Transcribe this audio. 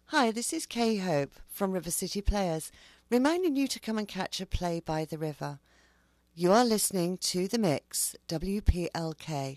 Hi, this is Kay Hope from River City Players, reminding you to come and catch a play by the river. You are listening to The Mix, WPLK.